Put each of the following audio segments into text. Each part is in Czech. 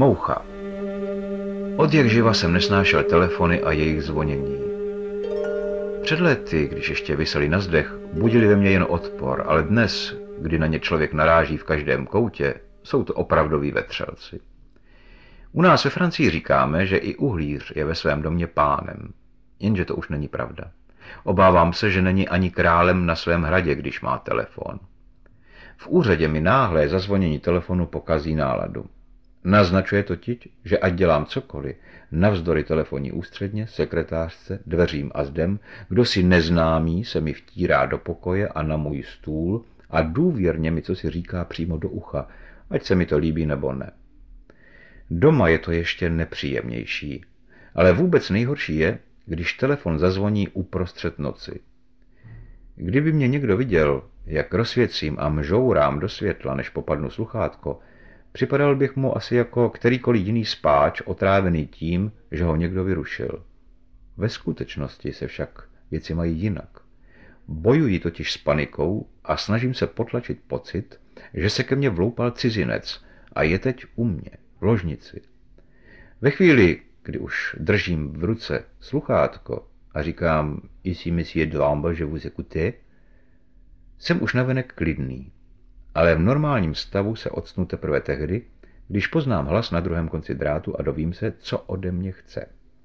Moucha. Od jak živa jsem nesnášel telefony a jejich zvonění. Před lety, když ještě visely na zdech, budili ve mně jen odpor, ale dnes, kdy na ně člověk naráží v každém koutě, jsou to opravdoví vetřelci. U nás ve Francii říkáme, že i uhlíř je ve svém domě pánem, jenže to už není pravda. Obávám se, že není ani králem na svém hradě, když má telefon. V úřadě mi náhlé zazvonění telefonu pokazí náladu. Naznačuje totiž, že ať dělám cokoliv, navzdory telefonní ústředně, sekretářce, dveřím a zdem, kdo si neznámý se mi vtírá do pokoje a na můj stůl a důvěrně mi co si říká přímo do ucha, ať se mi to líbí nebo ne. Doma je to ještě nepříjemnější, ale vůbec nejhorší je, když telefon zazvoní uprostřed noci. Kdyby mě někdo viděl, jak rozsvěcím a mžourám do světla, než popadnu sluchátko, připadal bych mu asi jako kterýkoliv jiný spáč otrávený tím, že ho někdo vyrušil. Ve skutečnosti se však věci mají jinak. Bojuji totiž s panikou a snažím se potlačit pocit, že se ke mně vloupal cizinec a je teď u mě, v ložnici. Ve chvíli, kdy už držím v ruce sluchátko a říkám ici monsieur Delambre, je vous écoute, jsem už navenek klidný, ale v normálním stavu se octnu teprve tehdy, když poznám hlas na druhém konci drátu a dovím se, co ode mě chce.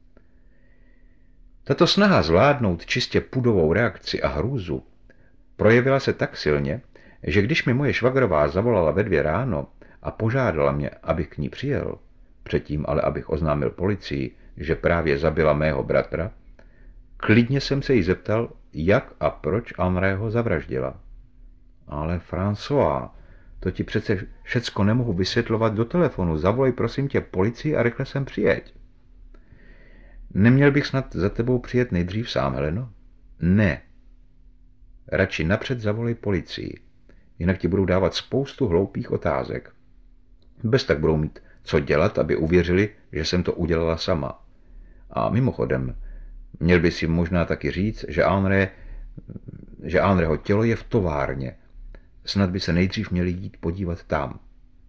Tato snaha zvládnout čistě pudovou reakci a hrůzu projevila se tak silně, že když mi moje švagrová zavolala ve 2 ráno a požádala mě, abych k ní přijel, předtím ale abych oznámil policii, že právě zabila mého bratra, klidně jsem se jí zeptal, jak a proč Henriho zavraždila. Ale François, to ti přece všecko nemohu vysvětlovat do telefonu, zavolej prosím tě policii a rychle sem přijeď. Neměl bych snad za tebou přijet nejdřív sám, Heleno? Ne. Radši napřed zavolej policii, jinak ti budou dávat spoustu hloupých otázek. Bez tak budou mít co dělat, aby uvěřili, že jsem to udělala sama. A mimochodem, měl by si možná taky říct, že Henriho tělo je v továrně. Snad by se nejdřív měli jít podívat tam.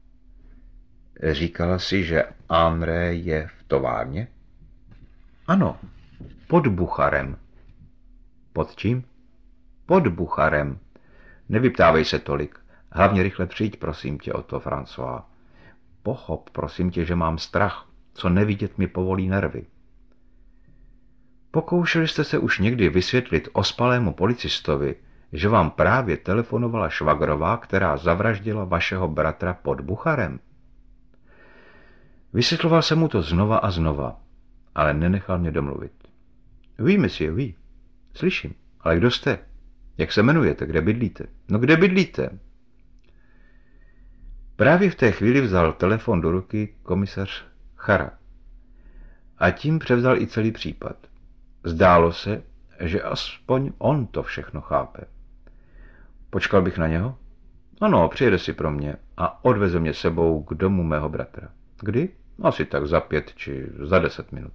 Říkala si, že Henri je v továrně? Ano, pod Bucharem. Pod čím? Pod Bucharem. Nevyptávej se tolik. Hlavně rychle přijď, prosím tě, o to, François. Pochop, prosím tě, že mám strach. Co nevidět mi povolí nervy. Pokoušeli jste se už někdy vysvětlit ospalému policistovi, že vám právě telefonovala švagrová, která zavraždila vašeho bratra pod Bucharem? Vysvětloval jsem mu to znova a znova, ale nenechal mě domluvit. Oui, monsieur, oui. Slyším, ale kdo jste? Jak se jmenujete? Kde bydlíte? No kde bydlíte? Právě v té chvíli vzal telefon do ruky komisař Chara. A tím převzal i celý případ. Zdálo se, že aspoň on to všechno chápe. Počkal bych na něho? Ano, přijede si pro mě a odveze mě sebou k domu mého bratra. Kdy? Asi tak za 5 či za 10 minut.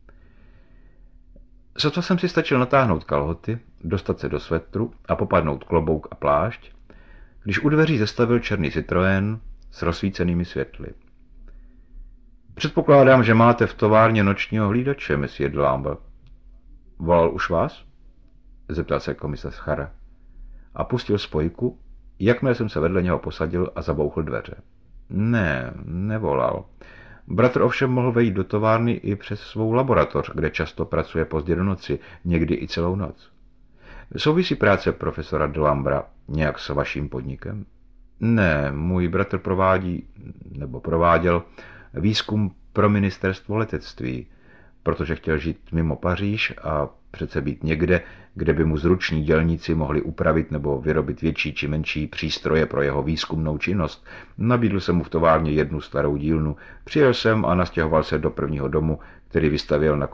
Sotva jsem si stačil natáhnout kalhoty, dostat se do svetru a popadnout klobouk a plášť, když u dveří zastavil černý Citroën s rozsvícenými světly. Předpokládám, že máte v továrně nočního hlídače, monsieur Delambre. Volal už vás? Zeptal se komisař Chara. A pustil spojku, jakmile jsem se vedle něho posadil a zabouchl dveře. Ne, nevolal. Bratr ovšem mohl vejít do továrny i přes svou laboratoř, kde často pracuje pozdě do noci, někdy i celou noc. Souvisí práce profesora Delambra nějak s vaším podnikem? Ne, můj bratr prováděl výzkum pro ministerstvo letectví, protože chtěl žít mimo Paříž a přece být někde, kde by mu zruční dělníci mohli upravit nebo vyrobit větší či menší přístroje pro jeho výzkumnou činnost. Nabídl jsem mu v továrně jednu starou dílnu. Přijel jsem a nastěhoval se do prvního domu, který vystavěl na